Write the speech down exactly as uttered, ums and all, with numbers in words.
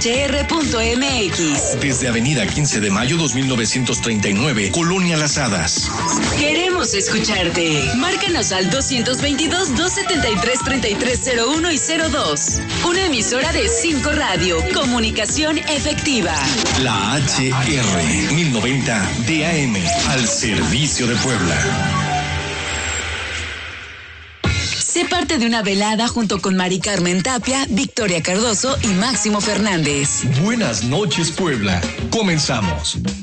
R punto M X. Desde Avenida quince de mayo dos mil novecientos treinta y nueve, Colonia Las Hadas. Queremos escucharte. Márcanos al doscientos veintidós, doscientos setenta y tres, treinta y tres cero uno y cero dos. Una emisora de cinco Radio. Comunicación efectiva. La H R mil noventa D A M. Al servicio de Puebla. Sé parte de una velada junto con Mari Carmen Tapia, Victoria Cardoso y Máximo Fernández. Buenas noches, Puebla. Comenzamos.